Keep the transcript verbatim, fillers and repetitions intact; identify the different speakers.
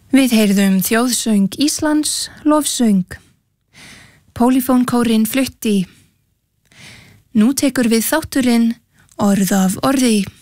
Speaker 1: Við heyrðum þjóðsöng Íslands, lofsöng. Pólifónkórinn flutti. Nú tekur við þátturinn Orð af orði.